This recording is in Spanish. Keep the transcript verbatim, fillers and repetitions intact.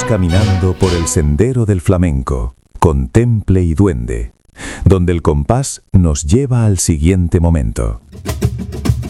Vamos caminando por el sendero del flamenco, con temple y duende, donde el compás nos lleva al siguiente momento.